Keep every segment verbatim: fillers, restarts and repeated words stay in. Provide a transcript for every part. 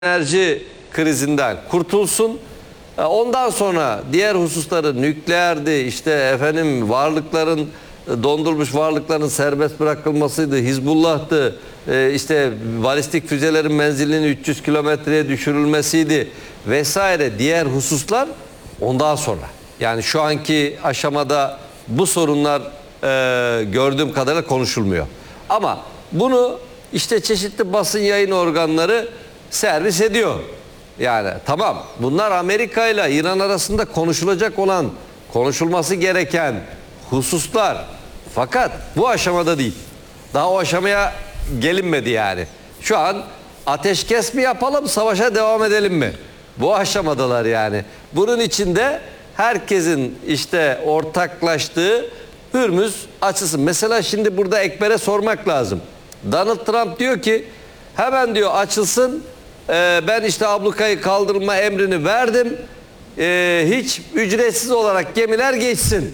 enerji krizinden kurtulsun. Ondan sonra diğer hususları nükleerdi, işte efendim varlıkların, dondurulmuş varlıkların serbest bırakılmasıydı, Hizbullah'tı, işte balistik füzelerin menzilinin üç yüz kilometreye düşürülmesiydi vesaire diğer hususlar ondan sonra. Yani şu anki aşamada bu sorunlar e, gördüğüm kadarıyla konuşulmuyor. Ama bunu işte çeşitli basın yayın organları servis ediyor. Yani tamam, bunlar Amerika ile İran arasında konuşulacak olan, konuşulması gereken hususlar. Fakat bu aşamada değil. Daha o aşamaya gelinmedi yani. Şu an ateşkes mi yapalım, savaşa devam edelim mi? Bu aşamadalar yani. Bunun içinde herkesin işte ortaklaştığı Hürmüz açılsın. Mesela şimdi burada Ekber'e sormak lazım. Donald Trump diyor ki hemen diyor açılsın. Ee, ben işte ablukayı kaldırma emrini verdim. Ee, hiç ücretsiz olarak gemiler geçsin.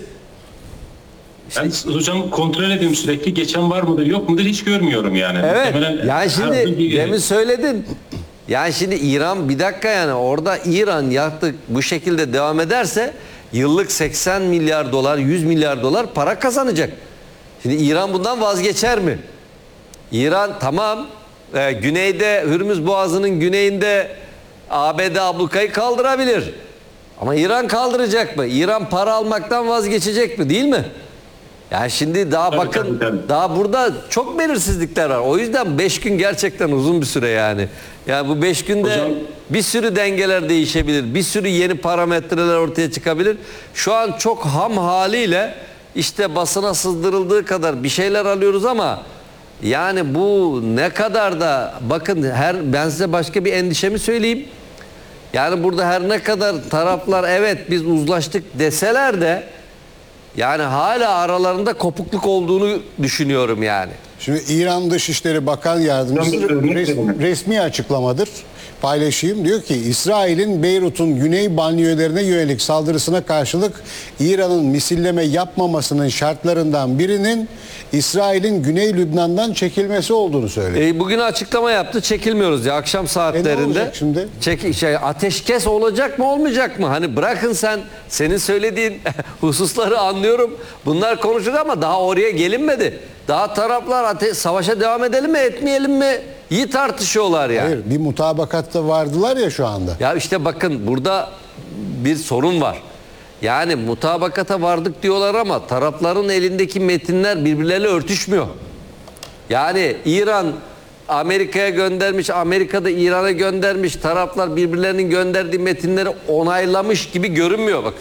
Ben hocam kontrol ediyorum sürekli. Geçen var mıdır yok mudur hiç görmüyorum yani. Evet. Muhtemelen Yani şimdi bir... demin söyledin. Yani şimdi İran bir dakika yani orada İran yaktık bu şekilde devam ederse yıllık seksen milyar dolar, yüz milyar dolar para kazanacak. Şimdi İran bundan vazgeçer mi? İran tamam, e, güneyde Hürmüz Boğazı'nın güneyinde A B D ablukayı kaldırabilir. Ama İran kaldıracak mı? İran para almaktan vazgeçecek mi, değil mi? Yani şimdi daha tabii, bakın tabii, tabii. daha burada çok belirsizlikler var. O yüzden beş gün gerçekten uzun bir süre yani. Yani bu beş günde Hocam, bir sürü dengeler değişebilir. Bir sürü yeni parametreler ortaya çıkabilir. Şu an çok ham haliyle işte basına sızdırıldığı kadar bir şeyler alıyoruz ama yani bu ne kadar da bakın her ben size başka bir endişemi söyleyeyim. Yani burada her ne kadar taraflar evet biz uzlaştık deseler de yani hala aralarında kopukluk olduğunu düşünüyorum yani. Şimdi İran Dışişleri Bakan Yardımcısı res, resmi açıklamadır. Paylaşayım. Diyor ki İsrail'in Beyrut'un güney banliyölerine yönelik saldırısına karşılık İran'ın misilleme yapmamasının şartlarından birinin İsrail'in Güney Lübnan'dan çekilmesi olduğunu söyledi. E, bugün açıklama yaptı, çekilmiyoruz ya akşam saatlerinde. E ne olacak şimdi? Çek, şey, ateşkes olacak mı olmayacak mı? Hani bırakın sen senin söylediğin hususları anlıyorum. Bunlar konuşuluyor ama daha oraya gelinmedi. Daha taraflar ate- savaşa devam edelim mi etmeyelim mi? İyi tartışıyorlar yani. Hayır, bir mutabakatta vardılar ya şu anda. Ya işte bakın burada bir sorun var. Yani mutabakata vardık diyorlar ama tarafların elindeki metinler birbirleriyle örtüşmüyor. Yani İran Amerika'ya göndermiş, Amerika da İran'a göndermiş, taraflar birbirlerinin gönderdiği metinleri onaylamış gibi görünmüyor bakın.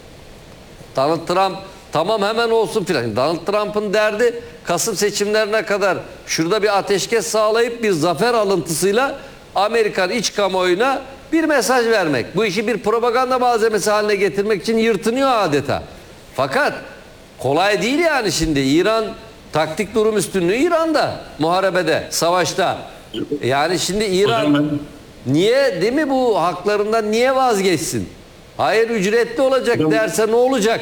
Donald Trump tamam hemen olsun filan. Donald Trump'ın derdi Kasım seçimlerine kadar şurada bir ateşkes sağlayıp bir zafer alıntısıyla Amerikan iç kamuoyuna bir mesaj vermek. Bu işi bir propaganda malzemesi haline getirmek için yırtınıyor adeta. Fakat kolay değil yani şimdi. İran taktik durum üstünlüğü İran'da, muharebede, savaşta. Yani şimdi İran niye değil mi bu haklarından niye vazgeçsin? Hayır ücretli olacak derse ne olacak?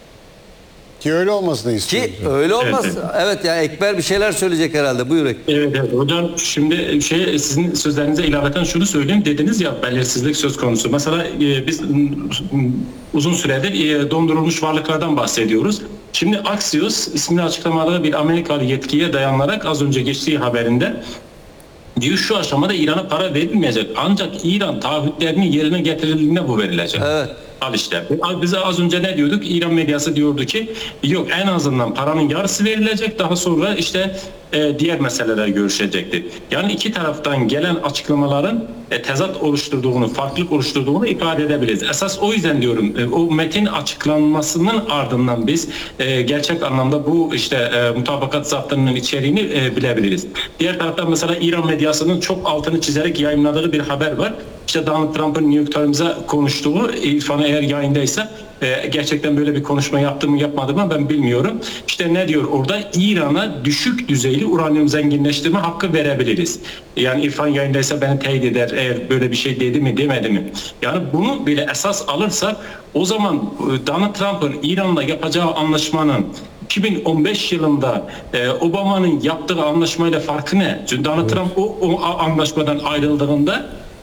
Ki öyle olmasını istiyoruz. Ki öyle olmaz. Evet, Evet, evet yani Ekber bir şeyler söyleyecek herhalde. Buyur Ekber. Evet, evet hocam şimdi şey sizin sözlerinize ilaveten şunu söyleyeyim dediniz ya belirsizlik söz konusu. Mesela e, biz m, uzun süredir e, dondurulmuş varlıklardan bahsediyoruz. Şimdi Axios isimli açıklamada bir Amerikalı yetkiye dayanarak az önce geçtiği haberinde diyor şu aşamada İran'a para verilmeyecek. Ancak İran taahhütlerinin yerine getirildiğinde bu verilecek. Evet. Al işte. Bize az önce ne diyorduk? İran medyası diyordu ki yok en azından paranın yarısı verilecek. Daha sonra işte e, diğer meseleler görüşecektir. Yani iki taraftan gelen açıklamaların e, tezat oluşturduğunu, farklılık oluşturduğunu ifade edebiliriz. Esas o yüzden diyorum e, o metin açıklanmasının ardından biz e, gerçek anlamda bu işte e, mutabakat zaptının içeriğini e, bilebiliriz. Diğer taraftan mesela İran medyasının çok altını çizerek yayınladığı bir haber var. İşte Donald Trump'ın New York Times'a konuştuğu, İrfan'a eğer yayındaysa e, gerçekten böyle bir konuşma yaptı mı yapmadı mı ben bilmiyorum. İşte ne diyor orada? İran'a düşük düzeyli uranyum zenginleştirme hakkı verebiliriz. Yani İrfan yayındaysa beni teyit eder eğer böyle bir şey dedi mi demedi mi? Yani bunu bile esas alırsak o zaman Donald Trump'ın İran'la yapacağı anlaşmanın iki bin on beş yılında e, Obama'nın yaptığı anlaşmayla farkı ne? Çünkü Donald Trump o, o anlaşmadan ayrıldığında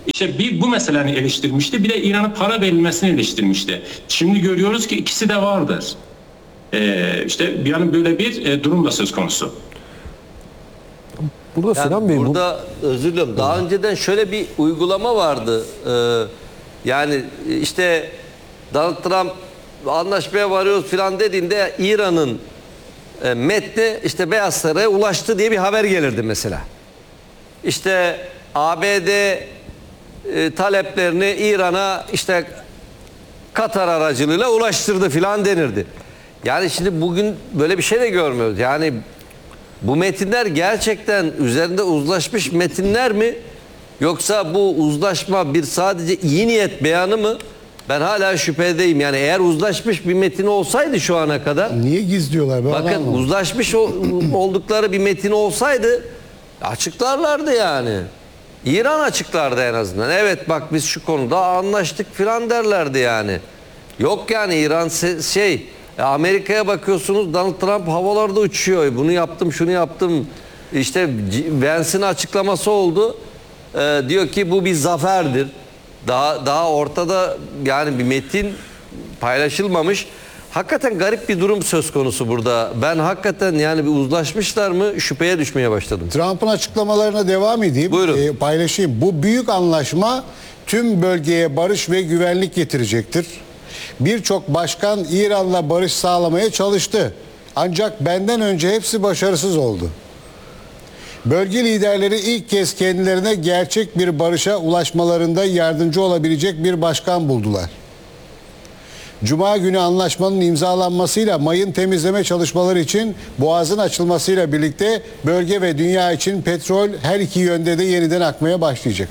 İşte bir bu meseleni eleştirmişti, bir de İran'a para verilmesini eleştirmişti. Şimdi görüyoruz ki ikisi de vardır. Ee, işte yani böyle bir e, durum da söz konusu. Burada Yani Sinan Bey bu- burada özür diliyorum. Daha önceden şöyle bir uygulama vardı. Ee, yani işte Donald Trump anlaşmaya varıyoruz falan dediğinde İran'ın e, metni işte Beyaz Saray'a ulaştı diye bir haber gelirdi mesela. İşte A B D e, taleplerini İran'a işte Katar aracılığıyla ulaştırdı filan denirdi. Yani şimdi bugün böyle bir şey de görmüyoruz. Yani bu metinler gerçekten üzerinde uzlaşmış metinler mi? Yoksa bu uzlaşma bir sadece iyi niyet beyanı mı? Ben hala şüphedeyim. Yani eğer uzlaşmış bir metin olsaydı şu ana kadar, Niye gizliyorlar? Ben onu bakın anlamadım. uzlaşmış ol- oldukları bir metin olsaydı açıklarlardı yani. İran açıklardı en azından. Evet bak biz şu konuda anlaştık filan derlerdi yani. Yok yani İran se- şey e, Amerika'ya bakıyorsunuz, Donald Trump havalarda uçuyor. Bunu yaptım, şunu yaptım. İşte C- Vance'in açıklaması oldu. Ee, diyor ki bu bir zaferdir. Daha daha ortada yani bir metin paylaşılmamış. Hakikaten garip bir durum söz konusu burada. Ben hakikaten yani bir uzlaşmışlar mı şüpheye düşmeye başladım. Trump'ın açıklamalarına devam edeyim. Buyurun. Ee, paylaşayım. Bu büyük anlaşma tüm bölgeye barış ve güvenlik getirecektir. Birçok başkan İran'la barış sağlamaya çalıştı. Ancak benden önce hepsi başarısız oldu. Bölge liderleri ilk kez kendilerine gerçek bir barışa ulaşmalarında yardımcı olabilecek bir başkan buldular. Cuma günü anlaşmanın imzalanmasıyla mayın temizleme çalışmaları için boğazın açılmasıyla birlikte bölge ve dünya için petrol her iki yönde de yeniden akmaya başlayacak.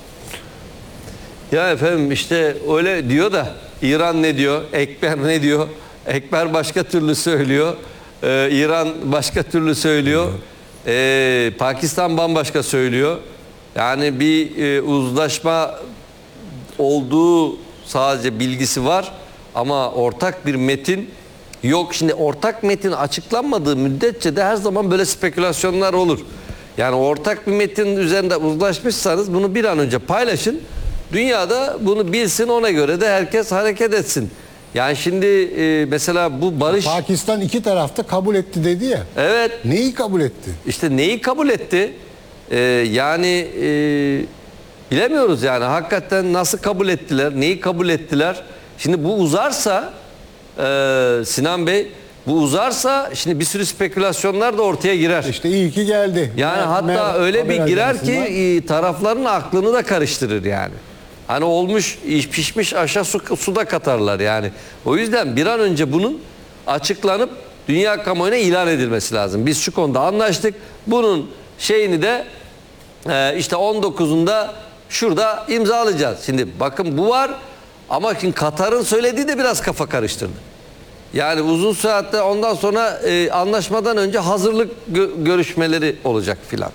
Ya efendim işte öyle diyor da İran ne diyor? Ekber ne diyor? Ekber başka türlü söylüyor. Ee, İran başka türlü söylüyor. Ee, Pakistan bambaşka söylüyor. Yani bir e, uzlaşma olduğu sadece bilgisi var ama ortak bir metin yok. Şimdi ortak metin açıklanmadığı müddetçe de her zaman böyle spekülasyonlar olur. Yani ortak bir metin üzerinde uzlaşmışsanız bunu bir an önce paylaşın. Dünyada bunu bilsin, ona göre de herkes hareket etsin. Yani şimdi e, mesela bu barış... Pakistan iki tarafta kabul etti dedi ya. Evet. Neyi kabul etti? İşte neyi kabul etti? Ee, yani e, bilemiyoruz yani. Hakikaten nasıl kabul ettiler? Neyi kabul ettiler? Şimdi bu uzarsa e, Sinan Bey, bu uzarsa şimdi bir sürü spekülasyonlar da ortaya girer. İşte iyi ki geldi. Yani Mer- hatta Mer- öyle bir haber girer ki ajansından. e, tarafların aklını da karıştırır yani. Hani olmuş, iş pişmiş aşağı su, suda katarlar yani. O yüzden bir an önce bunun açıklanıp dünya kamuoyuna ilan edilmesi lazım. Biz şu konuda anlaştık. Bunun şeyini de e, işte on dokuzunda şurada imzalayacağız. Şimdi bakın bu var ama şimdi Katar'ın söylediği de biraz kafa karıştırdı. Yani uzun saatte ondan sonra e, anlaşmadan önce hazırlık gö- görüşmeleri olacak filan.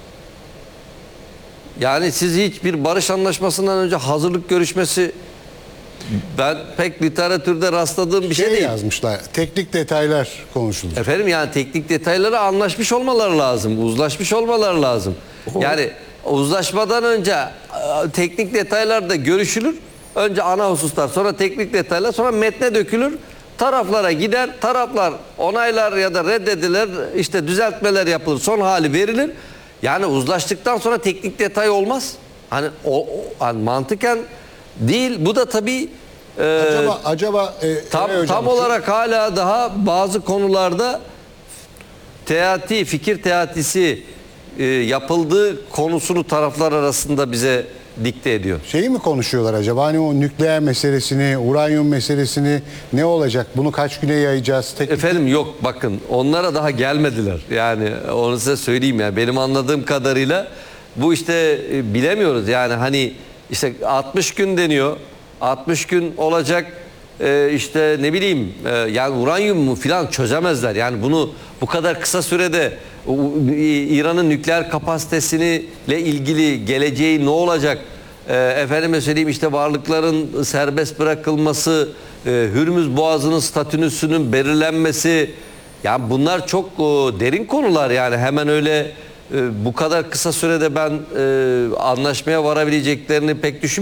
Yani siz hiçbir barış anlaşmasından önce hazırlık görüşmesi, ben pek literatürde rastladığım bir şey, şey değil. yazmışlar. Teknik detaylar konuşulur. Efendim yani teknik detayları anlaşmış olmaları lazım. Uzlaşmış olmaları lazım. Yani uzlaşmadan önce e, teknik detaylarda görüşülür. Önce ana hususlar, sonra teknik detaylar, sonra metne dökülür. Taraflara gider. Taraflar onaylar ya da reddedilir. İşte düzeltmeler yapılır. Son hali verilir. Yani uzlaştıktan sonra teknik detay olmaz. Hani o, o hani mantıken değil. Bu da tabii e, Acaba acaba e, Tam, Eray Hocam, tam şu- olarak hala daha bazı konularda teati, fikir teatisi e, yapıldığı konusunu taraflar arasında bize dikte ediyor. şeyi mi konuşuyorlar acaba? Hani o nükleer meselesini, uranyum meselesini ne olacak? Bunu kaç güne yayacağız? Teknik Efendim yok bakın onlara daha gelmediler. Yani onu size söyleyeyim ya. Benim anladığım kadarıyla bu işte e, bilemiyoruz. Yani hani işte altmış gün deniyor. altmış gün olacak. E, işte ne bileyim e, yani uranyum mu filan çözemezler. Yani bunu bu kadar kısa sürede u- İran'ın nükleer kapasitesiyle ilgili geleceği ne olacak? E, efendime söyleyeyim işte varlıkların serbest bırakılması, e, Hürmüz Boğazı'nın statünüsünün belirlenmesi, yani bunlar çok o, derin konular yani hemen öyle e, bu kadar kısa sürede ben e, anlaşmaya varabileceklerini pek düşünmüyorum.